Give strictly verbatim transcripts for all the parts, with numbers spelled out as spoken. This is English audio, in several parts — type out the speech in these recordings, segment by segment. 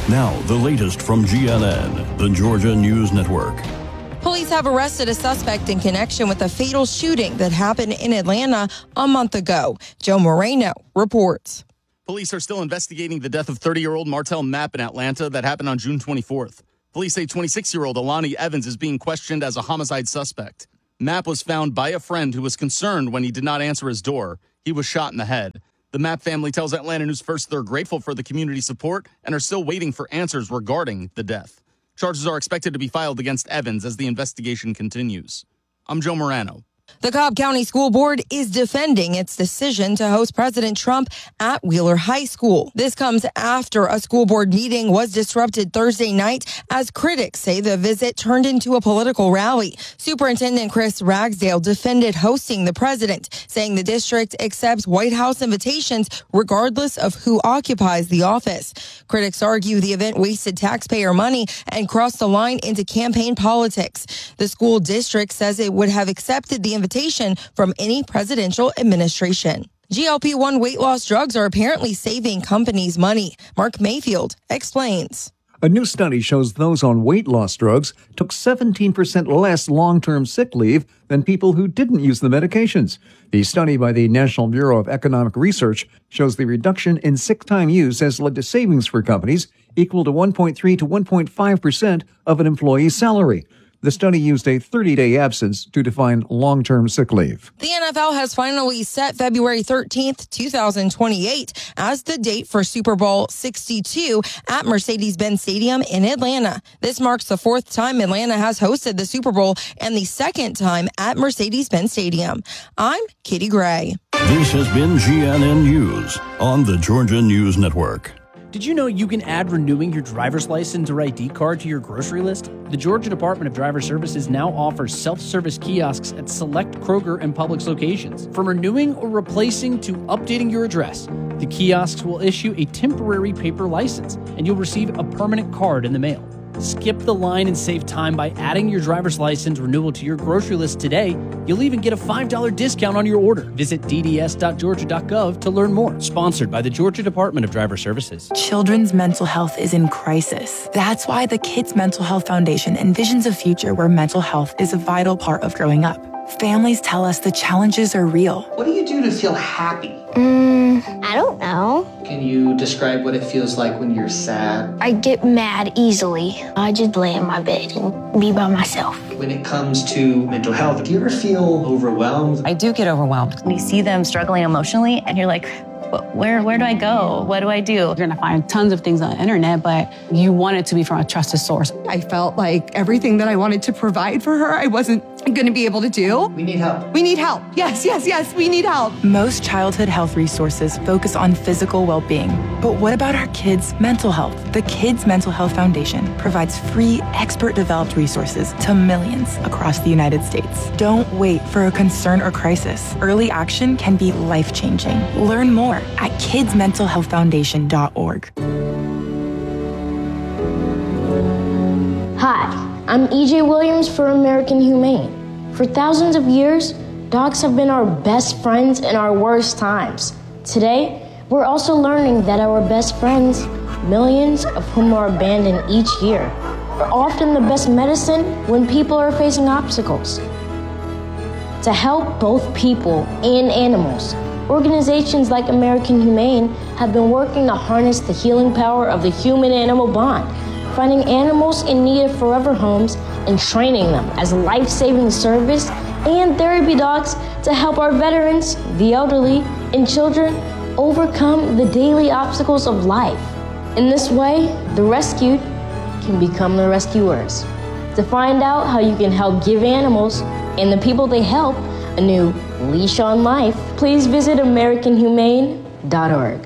Now, the latest from G N N, the Georgia News Network. Police have arrested a suspect in connection with a fatal shooting that happened in Atlanta a month ago. Joe Moreno reports. Police are still investigating the death of thirty-year-old Martell Mapp in Atlanta that happened on June twenty-fourth. Police say twenty-six-year-old Alani Evans is being questioned as a homicide suspect. Mapp was found by a friend who was concerned when he did not answer his door. He was shot in the head. The Mapp family tells Atlanta News First they're grateful for the community support and are still waiting for answers regarding the death. Charges are expected to be filed against Evans as the investigation continues. I'm Joe Morano. The Cobb County School Board is defending its decision to host President Trump at Wheeler High School. This comes after a school board meeting was disrupted Thursday night as critics say the visit turned into a political rally. Superintendent Chris Ragsdale defended hosting the president, saying the district accepts White House invitations regardless of who occupies the office. Critics argue the event wasted taxpayer money and crossed the line into campaign politics. The school district says it would have accepted the invitation from any presidential administration. G L P one weight loss drugs are apparently saving companies money. Mark Mayfield explains. A new study shows those on weight loss drugs took seventeen percent less long-term sick leave than people who didn't use the medications. The study by the National Bureau of Economic Research shows the reduction in sick time use has led to savings for companies equal to one point three to one point five percent of an employee's salary. The study used a thirty-day absence to define long-term sick leave. The N F L has finally set February thirteenth, twenty twenty-eight as the date for Super Bowl sixty-two at Mercedes-Benz Stadium in Atlanta. This marks the fourth time Atlanta has hosted the Super Bowl and the second time at Mercedes-Benz Stadium. I'm Katie Gray. This has been G N N News on the Georgia News Network. Did you know you can add renewing your driver's license or I D card to your grocery list? The Georgia Department of Driver Services now offers self-service kiosks at select Kroger and Publix locations. From renewing or replacing to updating your address, the kiosks will issue a temporary paper license, and you'll receive a permanent card in the mail. Skip the line and save time by adding your driver's license renewal to your grocery list today. You'll even get a five dollars discount on your order. Visit d d s dot georgia dot gov to learn more. Sponsored by the Georgia Department of Driver Services. Children's mental health is in crisis. That's why the Kids Mental Health Foundation envisions a future where mental health is a vital part of growing up. Families tell us the challenges are real. What do you do to feel happy? Mm, I don't know. Can you describe what it feels like when you're sad? I get mad easily. I just lay in my bed and be by myself. When it comes to mental health, do you ever feel overwhelmed? I do get overwhelmed. You see them struggling emotionally and you're like, where where do I go? What do I do? You're gonna find tons of things on the internet, but you want it to be from a trusted source. I felt like everything that I wanted to provide for her, I wasn't gonna be able to do. We need help. We need help. Yes, yes, yes, we need help. Most childhood health resources focus on physical well-being. But what about our kids' mental health? The Kids Mental Health Foundation provides free, expert-developed resources to millions across the United States. Don't wait for a concern or crisis. Early action can be life-changing. Learn more at kids mental health foundation dot org. Hi, I'm E J Williams for American Humane. For thousands of years, dogs have been our best friends in our worst times. Today, we're also learning that our best friends, millions of whom are abandoned each year, are often the best medicine when people are facing obstacles. To help both people and animals, organizations like American Humane have been working to harness the healing power of the human-animal bond, finding animals in need of forever homes and training them as life-saving service and therapy dogs to help our veterans, the elderly, and children overcome the daily obstacles of life. In this way, the rescued can become the rescuers. To find out how you can help give animals and the people they help a new leash on life, please visit american humane dot org.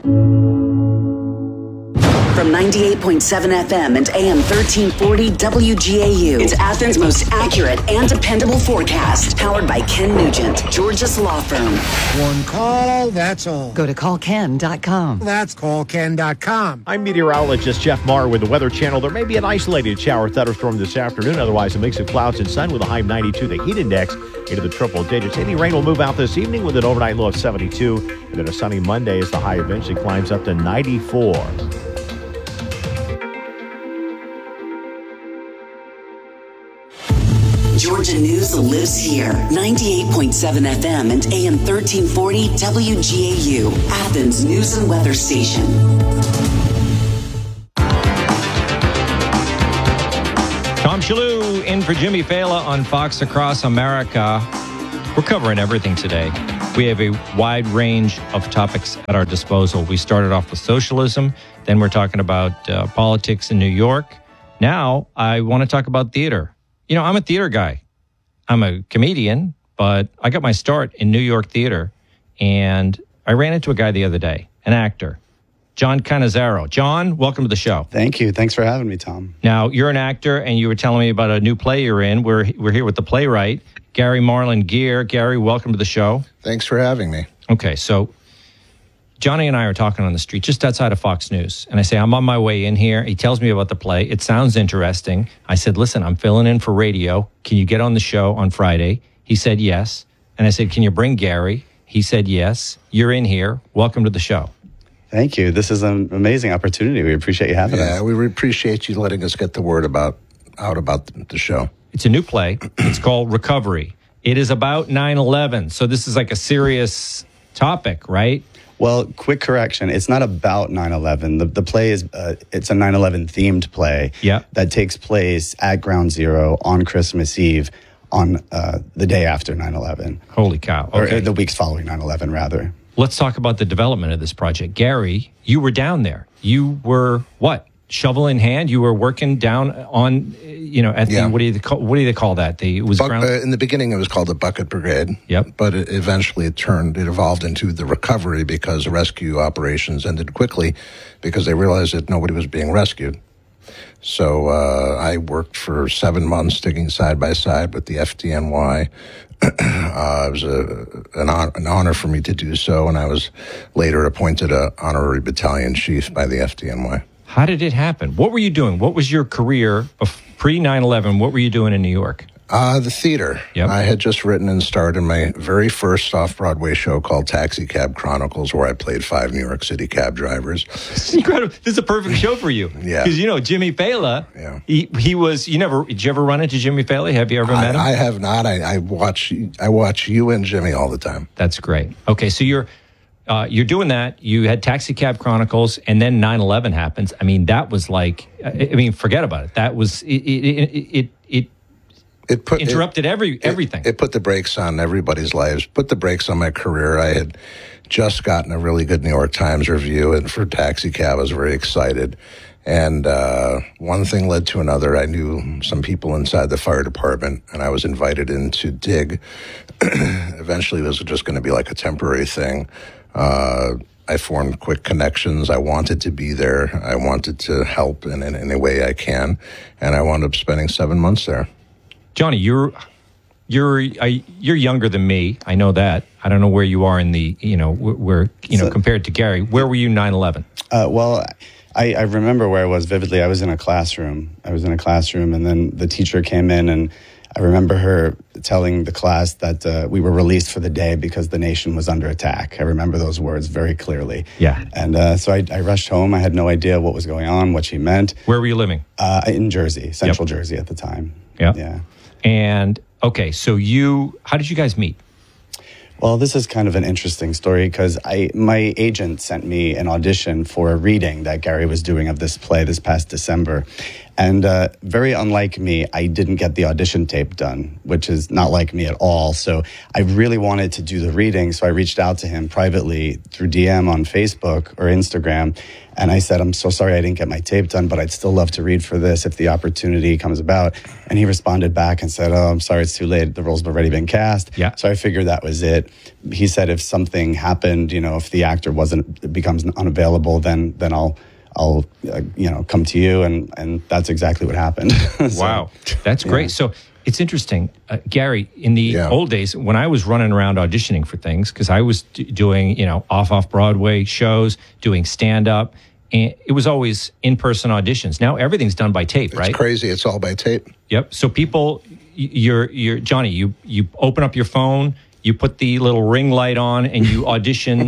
From ninety-eight point seven F M and A M thirteen forty W G A U, it's Athens' most accurate and dependable forecast. Powered by Ken Nugent, Georgia's law firm. One call, that's all. Go to call ken dot com. That's call ken dot com. I'm meteorologist Jeff Marr with the Weather Channel. There may be an isolated shower thunderstorm this afternoon. Otherwise, a mix of clouds and sun with a high of ninety-two. The heat index into the triple digits. Any rain will move out this evening with an overnight low of seventy-two. And then a sunny Monday as the high eventually climbs up to ninety-four. Georgia News lives here. ninety-eight point seven F M and A M thirteen forty W G A U, Athens News and Weather Station. Tom Shalhoub in for Jimmy Fallon on Fox Across America. We're covering everything today. We have a wide range of topics at our disposal. We started off with socialism. Then we're talking about uh, politics in New York. Now I want to talk about theater. You know, I'm a theater guy. I'm a comedian, but I got my start in New York theater. And I ran into a guy the other day, an actor, John Cannizzaro. John, welcome to the show. Thank you. Thanks for having me, Tom. Now, you're an actor, and you were telling me about a new play you're in. We're, we're here with the playwright, Gary Marlon Geer. Gary, welcome to the show. Thanks for having me. Okay, so Johnny and I are talking on the street just outside of Fox News. And I say, I'm on my way in here. He tells me about the play. It sounds interesting. I said, listen, I'm filling in for radio. Can you get on the show on Friday? He said, yes. And I said, can you bring Gary? He said, yes. You're in here. Welcome to the show. Thank you. This is an amazing opportunity. We appreciate you having yeah, us. Yeah, we appreciate you letting us get the word about out about the show. It's a new play. It's called Recovery. It is about nine eleven. So this is like a serious topic, right? Well, quick correction. It's not about nine eleven. The, the play is, uh, it's a nine eleven themed play yeah. that takes place at Ground Zero on Christmas Eve on uh, the day after nine eleven. Holy cow. Okay. Or the weeks following nine eleven, rather. Let's talk about the development of this project. Gary, you were down there. You were, what, shovel in hand? You were working down on, you know, at the, yeah. what do you call, what do they call that? The, it was Buck, ground- uh, in the beginning, it was called the Bucket Brigade. Yep. But it, eventually it turned, it evolved into the recovery because rescue operations ended quickly because they realized that nobody was being rescued. So uh, I worked for seven months sticking side by side with the F D N Y. uh, it was a, an, on, an honor for me to do so, and I was later appointed an honorary battalion chief by the F D N Y. How did it happen? What were you doing? What was your career pre nine eleven? What were you doing in New York? Uh, the theater. Yep. I had just written and starred in my very first off-Broadway show called Taxi Cab Chronicles, where I played five New York City cab drivers. It's incredible. This is a perfect show for you. Yeah. Because, you know, Jimmy Fallon, yeah. he, he was, you never, did you ever run into Jimmy Fallon? Have you ever I, met him? I have not. I, I watch I watch you and Jimmy all the time. That's great. Okay, so you're uh, you're doing that. You had Taxi Cab Chronicles, and then nine eleven happens. I mean, that was like, I mean, forget about it. That was, it, it, it, it, it It put interrupted it, every everything. It, it put the brakes on everybody's lives. Put the brakes on my career. I had just gotten a really good New York Times review, and for Taxi Cab, I was very excited. And uh, one thing led to another. I knew some people inside the fire department, and I was invited in to dig. Eventually, this was just going to be like a temporary thing. Uh, I formed quick connections. I wanted to be there. I wanted to help in, in any way I can, and I wound up spending seven months there. Johnny, you're you're I, you're younger than me. I know that. I don't know where you are in the, you know, where, you know, so, compared to Gary. Where were you nine eleven? Uh, well, I, I remember where I was vividly. I was in a classroom. I was in a classroom, and then the teacher came in, and I remember her telling the class that uh, we were released for the day because the nation was under attack. I remember those words very clearly. Yeah. And uh, so I, I rushed home. I had no idea what was going on, what she meant. Where were you living? Uh, in Jersey, Central Yep. Jersey at the time. Yeah. Yeah. And, okay, so you, how did you guys meet? Well, this is kind of an interesting story because I my agent sent me an audition for a reading that Gary was doing of this play this past December. And uh, very unlike me, I didn't get the audition tape done, which is not like me at all. So I really wanted to do the reading. So I reached out to him privately through D M on Facebook or Instagram. And I said, I'm so sorry I didn't get my tape done, but I'd still love to read for this if the opportunity comes about. And he responded back and said, oh, I'm sorry, it's too late. The role's already been cast. Yeah. So I figured that was it. He said if something happened, you know, if the actor wasn't, becomes unavailable, then then I'll, I'll, uh, you know, come to you. And, and that's exactly what happened. So, wow. That's great. yeah. So it's interesting. Uh, Gary, in the Yeah. old days, when I was running around auditioning for things, because I was d- doing, you know, off, off Broadway shows, doing stand up, and it was always in-person auditions. Now everything's done by tape, It's right? crazy. It's all by tape. Yep. So people, y- you're, you're, Johnny, you, you open up your phone, you put the little ring light on, and you audition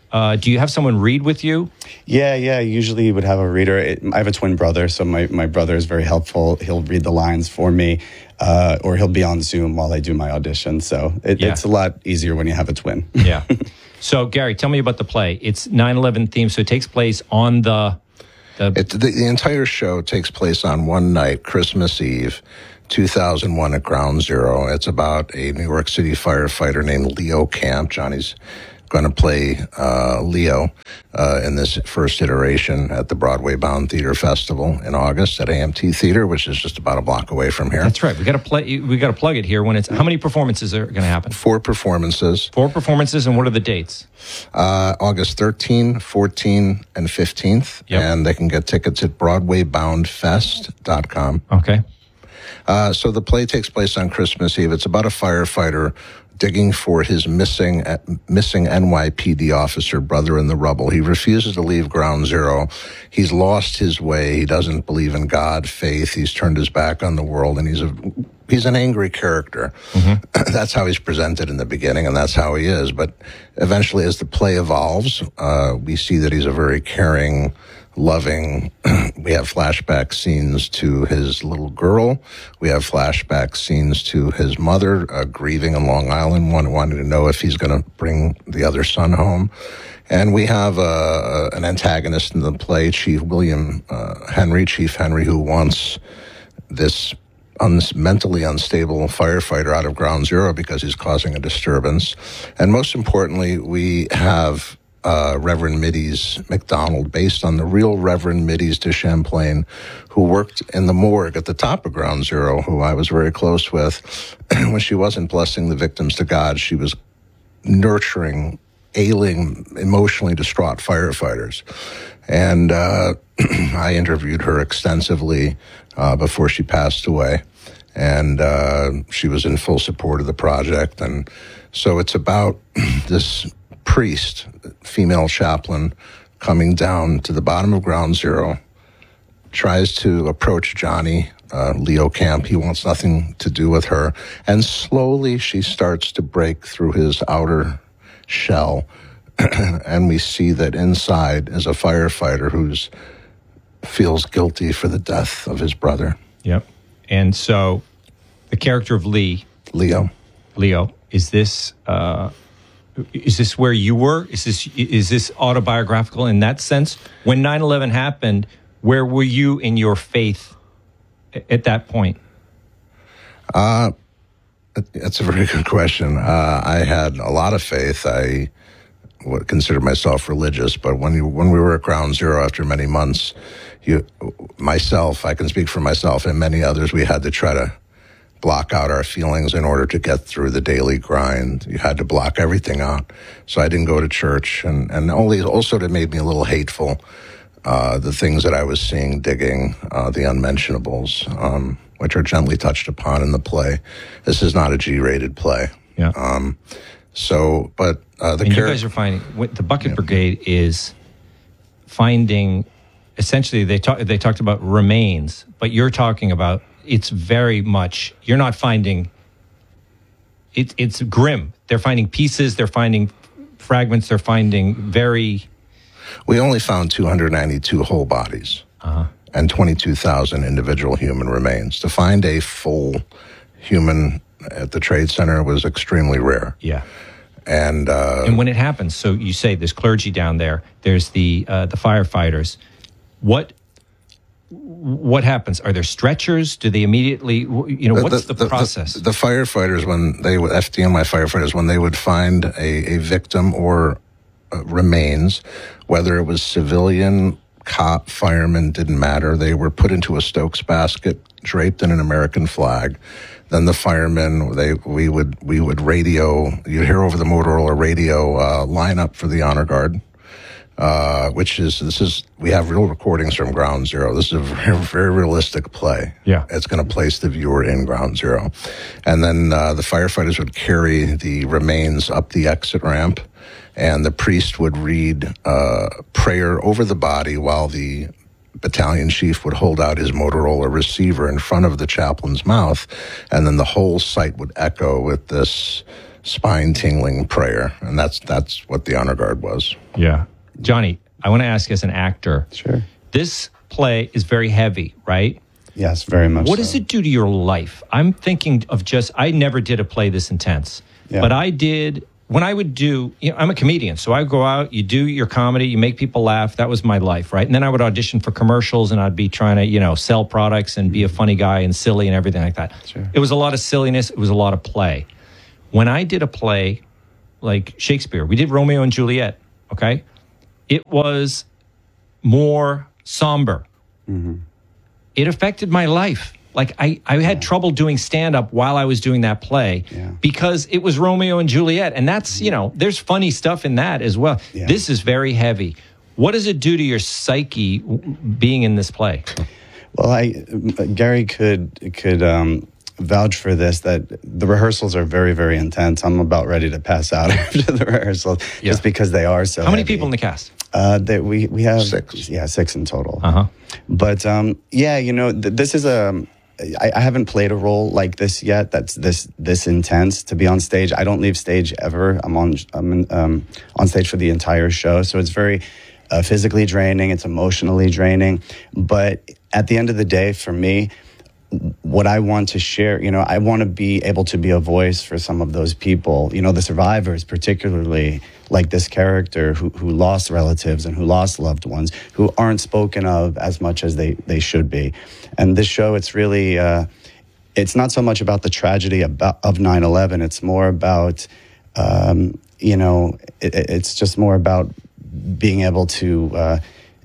Uh, do you have someone read with you? Yeah, yeah. Usually you would have a reader. It, I have a twin brother, so my, my brother is very helpful. He'll read the lines for me, uh, or he'll be on Zoom while I do my audition. So it, Yeah. it's a lot easier when you have a twin. Yeah. So, Gary, tell me about the play. It's nine eleven themed, so it takes place on the... the It, the, the entire show takes place on one night, Christmas Eve, two thousand one at Ground Zero. It's about a New York City firefighter named Leo Camp. Johnny's going to play uh, Leo uh, in this first iteration at the Broadway Bound Theater Festival in August at A M T Theater, which is just about a block away from here. That's right. We got to play. We got to plug it here. When it's how many performances are going to happen? Four performances. Four performances, and what are the dates? Uh, August thirteenth, fourteenth, and fifteenth. Yep. And they can get tickets at broadway bound fest dot com. Okay. Uh, so the play takes place on Christmas Eve. It's about a firefighter digging for his missing uh, missing N Y P D officer brother in the rubble. He refuses to leave Ground Zero. He's lost his way. He doesn't believe in God, faith. He's turned his back on the world, and he's a he's an angry character. Mm-hmm. That's how he's presented in the beginning, and that's how he is. But eventually, as the play evolves, uh, we see that he's a very caring, loving. We have flashback scenes to his little girl. We have flashback scenes to his mother uh, grieving in Long Island, one wanting to know if he's going to bring the other son home. And we have uh, an antagonist in the play, Chief William uh, Henry, Chief Henry, who wants this un- mentally unstable firefighter out of Ground Zero because he's causing a disturbance. And most importantly, we have Uh, Reverend Middies McDonald, based on the real Reverend Middies de Champlain, who worked in the morgue at the top of Ground Zero, who I was very close with. When she wasn't blessing the victims to God, she was nurturing ailing, emotionally distraught firefighters. And uh, I interviewed her extensively uh, before she passed away. And uh, she was in full support of the project. And so it's about this priest, female chaplain, coming down to the bottom of Ground Zero, tries to approach Johnny, uh, Leo Camp. He wants nothing to do with her. And slowly she starts to break through his outer shell. And we see that inside is a firefighter who feels guilty for the death of his brother. Yep. And so the character of Lee, Leo, Leo, is this... Uh, Is this where you were? Is this is this autobiographical in that sense? When nine eleven happened, where were you in your faith at that point? Uh, that's a very good question. Uh, I had a lot of faith. I would consider myself religious, but when you, when we were at Ground Zero after many months, you, myself, I can speak for myself and many others, we had to try to block out our feelings in order to get through the daily grind. You had to block everything out. So I didn't go to church, and, and only also it made me a little hateful. Uh, the things that I was seeing digging, uh, the unmentionables, um, which are gently touched upon in the play. This is not a G-rated play. Yeah. Um, so, but uh, the and char- you guys are finding what the Bucket yeah. Brigade is finding. Essentially, they talk, they talked about remains, but you're talking about. It's very much, you're not finding, it, it's grim. They're finding pieces, they're finding fragments, they're finding very... We only found two hundred ninety-two whole bodies uh-huh. and twenty-two thousand individual human remains. To find a full human at the Trade Center was extremely rare. Yeah. And uh, and when it happens, so you say there's clergy down there, there's the uh, the firefighters. What... What happens? Are there stretchers? Do they immediately, you know, what's the, the, the process? The, the firefighters, when they would, F D N Y firefighters, when they would find a, a victim or uh, remains, whether it was civilian, cop, fireman, didn't matter. They were put into a Stokes basket, draped in an American flag. Then the firemen, they we would we would radio, you'd hear over the Motorola radio, uh, line up for the honor guard. Uh, which is, this is, we have real recordings from Ground Zero. This is a very, very realistic play. Yeah. It's going to place the viewer in Ground Zero. And then, uh, the firefighters would carry the remains up the exit ramp, and the priest would read, uh, prayer over the body while the battalion chief would hold out his Motorola receiver in front of the chaplain's mouth. And then the whole site would echo with this spine tingling prayer, and that's that's what the honor guard was. Yeah, Johnny, I want to ask you as an actor. Sure. This play is very heavy, right? Yes, very much. What so. does it do to your life? I'm thinking of just, I never did a play this intense, Yeah. but I did, when I would do, you know, I'm a comedian, so I go out, you do your comedy, you make people laugh. That was my life, right? And then I would audition for commercials and I'd be trying to, you know, sell products and be a funny guy and silly and everything like that. Sure. It was a lot of silliness. It was a lot of play. When I did a play like Shakespeare, we did Romeo and Juliet, okay? It was more somber. Mm-hmm. It affected my life. Like, I, I had trouble doing stand-up while I was doing that play Yeah. because it was Romeo and Juliet. And that's, you know, there's funny stuff in that as well. Yeah. This is very heavy. What does it do to your psyche w- being in this play? Well, I Gary could could um, vouch for this, that the rehearsals are very, very intense. I'm about ready to pass out after the rehearsals Yeah. just because they are so How many heavy. people in the cast? Uh, that we we have Six. Yeah, six in total. Uh-huh. But um, yeah, you know, th- this is a. I, I haven't played a role like this yet. That's this this intense to be on stage. I don't leave stage ever. I'm on I'm in, um, on stage for the entire show, so it's very uh, physically draining. It's emotionally draining. But at the end of the day, for me, what I want to share, you know, I want to be able to be a voice for some of those people, you know, the survivors, particularly like this character who, who lost relatives and who lost loved ones, who aren't spoken of as much as they, they should be. And this show, it's really, uh, it's not so much about the tragedy about, of nine eleven. It's more about, um, you know, it, it's just more about being able to uh,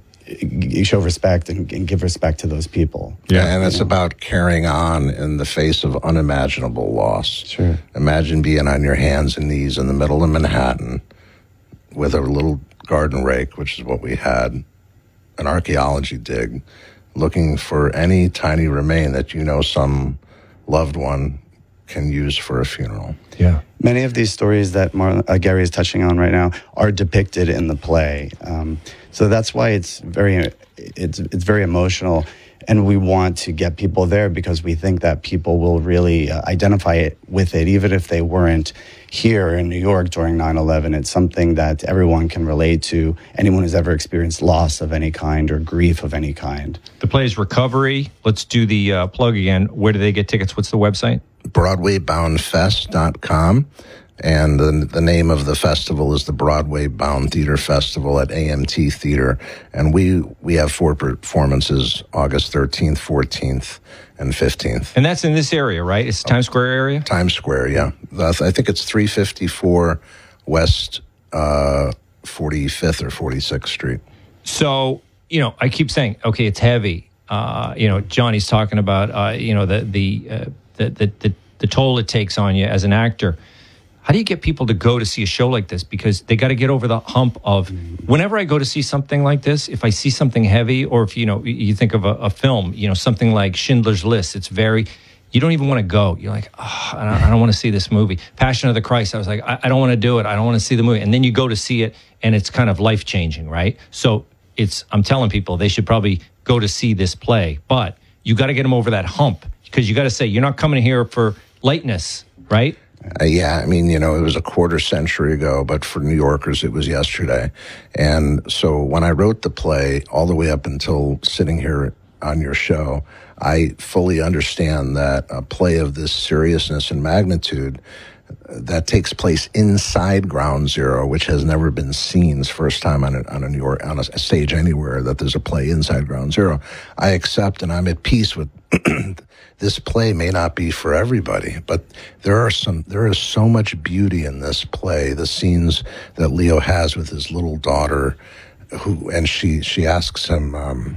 show respect and, and give respect to those people. Yeah, and it's about carrying on in the face of unimaginable loss. Sure. Imagine being on your hands and knees in the middle of Manhattan with a little garden rake, which is what we had, an archaeology dig, looking for any tiny remain that you know some loved one can use for a funeral. Yeah. Many of these stories that Mar- uh, Gary is touching on right now are depicted in the play. Um, so that's why it's very, it's it's very emotional, and we want to get people there because we think that people will really uh, identify it with it, even if they weren't here in New York during nine eleven. It's something that everyone can relate to. Anyone who's ever experienced loss of any kind or grief of any kind. The play is Recovery. Let's do the uh, plug again. Where do they get tickets? What's the website? Broadway Bound Fest dot com. And the, the name of the festival is the Broadway Bound Theater Festival at A M T Theater. And we, we have four performances, August thirteenth, fourteenth, and fifteenth. And that's in this area, right? It's the Times Square area? Times Square, yeah. I think it's three fifty-four West uh, forty-fifth or forty-sixth Street. So, you know, I keep saying, okay, it's heavy. Uh, you know, Johnny's talking about, uh, you know, the the, uh, the the the the toll it takes on you as an actor. How do you get people to go to see a show like this? Because they got to get over the hump of, whenever I go to see something like this, if I see something heavy, or if, you know, you think of a, a film, you know, something like Schindler's List, it's very, you don't even want to go. You're like, oh, I don't, I don't want to see this movie. Passion of the Christ, I was like, I, I don't want to do it. I don't want to see the movie. And then you go to see it, and it's kind of life-changing, right? So it's, I'm telling people they should probably go to see this play, but you got to get them over that hump, because you got to say, you're not coming here for lightness, right? Uh, yeah, I mean, you know, it was a quarter century ago, but for New Yorkers, it was yesterday. And so when I wrote the play, all the way up until sitting here on your show, I fully understand that a play of this seriousness and magnitude that takes place inside Ground Zero, which has never been seen. It's the first time on a, on a New York, on a stage anywhere that there's a play inside Ground Zero. I accept, and I'm at peace with this play may not be for everybody, but there are some, there is so much beauty in this play. The scenes that Leo has with his little daughter, who, and she, she asks him, um,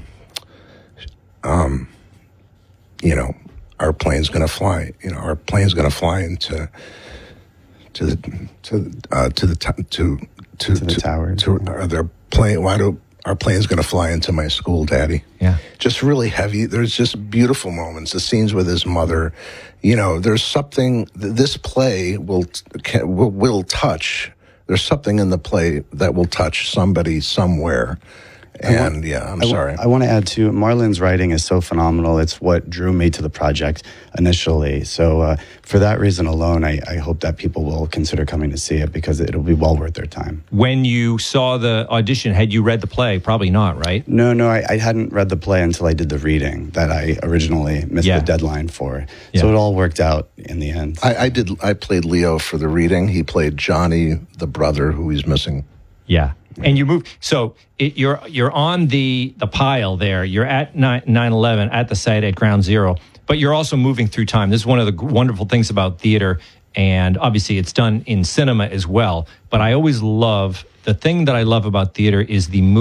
um, you know, our plane's going to fly, you know, our plane's going to fly into, to the, to, uh, to the, to, to, to, to the towers. To, are their plane, why do, our plane's going to fly into my school, Daddy. Yeah. Just really heavy. There's just beautiful moments. The scenes with his mother, you know, there's something, this play will, can, will, will touch. There's something in the play that will touch somebody somewhere. And want, yeah, I'm I, sorry. I want to add too, Marlon's writing is so phenomenal. It's what drew me to the project initially. So uh, for that reason alone, I, I hope that people will consider coming to see it because it'll be well worth their time. When you saw the audition, had you read the play? Probably not, right? No, no, I, I hadn't read the play until I did the reading that I originally missed yeah. the deadline for. Yeah. So it all worked out in the end. I, I did. I played Leo for the reading. He played Johnny, the brother who he's missing. Yeah. And you move, so it, you're you're on the the pile there. You're at nine eleven at the site at Ground Zero, but you're also moving through time. This is one of the wonderful things about theater, and obviously it's done in cinema as well. But I always love, the thing that I love about theater is the